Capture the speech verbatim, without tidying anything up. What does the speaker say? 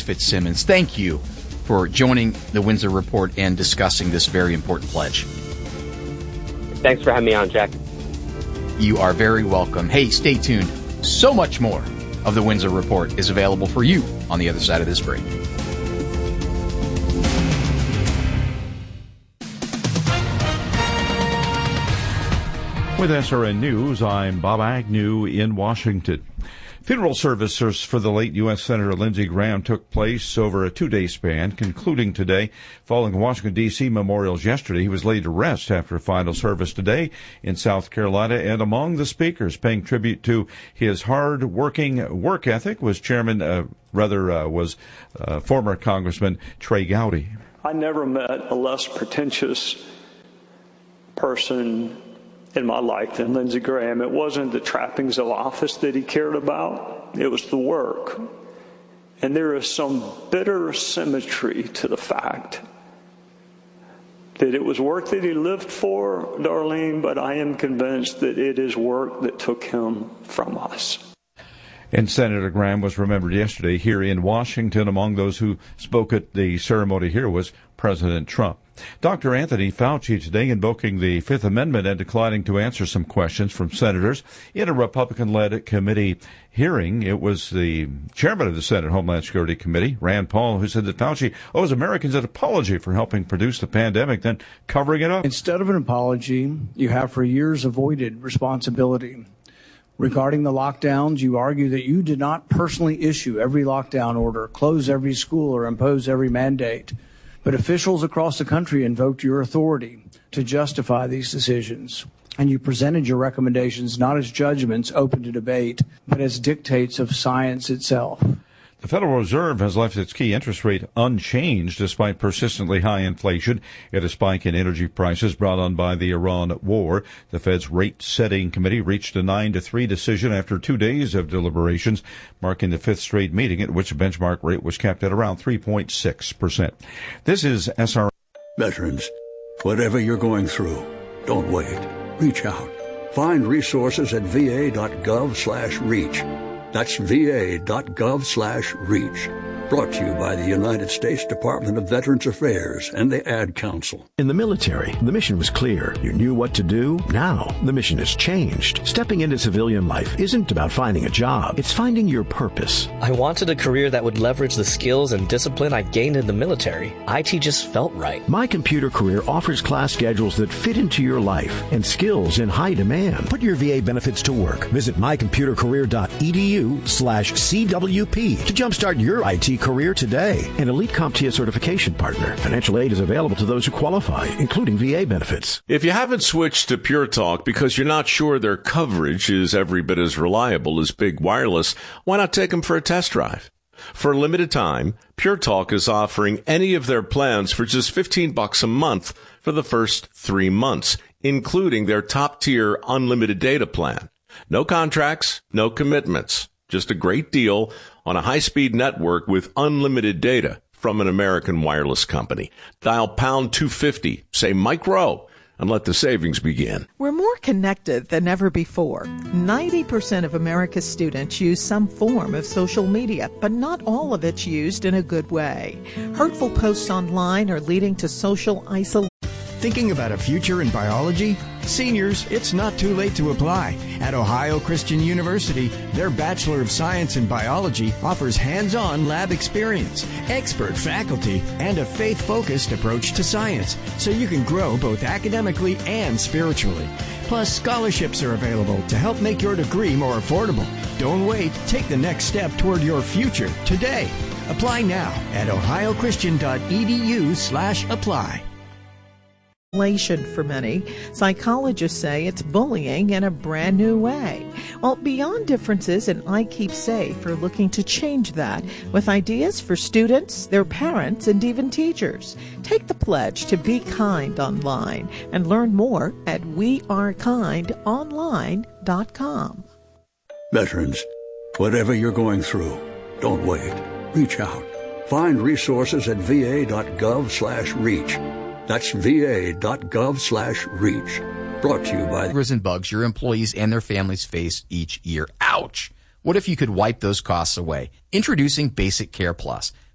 Fitzsimmons, thank you for joining the Windsor Report and discussing this very important pledge. Thanks for having me on, Jack. You are very welcome. Hey, stay tuned. So much more of the Windsor Report is available for you on the other side of this break. With S R N News, I'm Bob Agnew in Washington. Funeral services for the late U S Senator Lindsey Graham took place over a two-day span, concluding today. Following Washington, D C memorials yesterday, he was laid to rest after a final service today in South Carolina. And among the speakers paying tribute to his hard-working work ethic was Chairman, uh, rather, uh, was uh, former Congressman Trey Gowdy. I never met a less pretentious person in my life than Lindsey Graham. It wasn't the trappings of office that he cared about. It was the work. And there is some bitter symmetry to the fact that it was work that he lived for, Darlene, but I am convinced that it is work that took him from us. And Senator Graham was remembered yesterday here in Washington. Among those who spoke at the ceremony here was President Trump. Doctor Anthony Fauci today invoking the Fifth Amendment and declining to answer some questions from senators in a Republican-led committee hearing. It was the chairman of the Senate Homeland Security Committee, Rand Paul, who said that Fauci owes Americans an apology for helping produce the pandemic, then covering it up. Instead of an apology, you have for years avoided responsibility. Regarding the lockdowns, you argue that you did not personally issue every lockdown order, close every school, or impose every mandate. But officials across the country invoked your authority to justify these decisions. And you presented your recommendations not as judgments open to debate, but as dictates of science itself. The Federal Reserve has left its key interest rate unchanged despite persistently high inflation and a spike in energy prices brought on by the Iran war. The Fed's rate-setting committee reached a nine to three decision after two days of deliberations, marking the fifth straight meeting at which the benchmark rate was kept at around three point six percent. This is S R. Veterans, whatever you're going through, don't wait. Reach out. Find resources at va.gov slash reach. That's va.gov slash reach. Brought to you by the United States Department of Veterans Affairs and the Ad Council. In the military, the mission was clear. You knew what to do. Now, the mission has changed. Stepping into civilian life isn't about finding a job. It's finding your purpose. I wanted a career that would leverage the skills and discipline I gained in the military. I T just felt right. My Computer Career offers class schedules that fit into your life and skills in high demand. Put your V A benefits to work. Visit mycomputercareer.edu slash CWP to jumpstart your I T career today. An Elite CompTIA certification partner. Financial aid is available to those who qualify, including V A benefits. If you haven't switched to Pure Talk because you're not sure their coverage is every bit as reliable as Big Wireless, why not take them for a test drive? For a limited time, Pure Talk is offering any of their plans for just fifteen bucks a month for the first three months, including their top-tier unlimited data plan. No contracts, no commitments. Just a great deal on a high-speed network with unlimited data from an American wireless company. Dial pound two fifty, say Mike Rowe, and let the savings begin. We're more connected than ever before. ninety percent of America's students use some form of social media, but not all of it's used in a good way. Hurtful posts online are leading to social isolation. Thinking about a future in biology? Seniors, it's not too late to apply. At Ohio Christian University, their Bachelor of Science in Biology offers hands-on lab experience, expert faculty, and a faith-focused approach to science, so you can grow both academically and spiritually. Plus, scholarships are available to help make your degree more affordable. Don't wait. Take the next step toward your future today. Apply now at ohiochristian.edu slash apply. For many, psychologists say it's bullying in a brand new way. Well, beyond differences in I Keep Safe are looking to change that with ideas for students, their parents, and even teachers. Take the pledge to be kind online and learn more at we are kind online dot com. Veterans, whatever you're going through, don't wait. Reach out. Find resources at va.gov slash reach. That's va.gov slash reach. Brought to you by the and bugs your employees and their families face each year. Ouch! What if you could wipe those costs away? Introducing Basic Care Plus.